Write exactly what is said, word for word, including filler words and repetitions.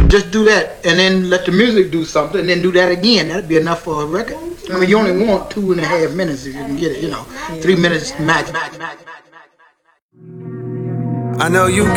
just do that, and then let the music do something, and then do that again. That'd be enough for a record. I mean, you only want two and a half minutes if you can get it. You know, three minutes max. I know you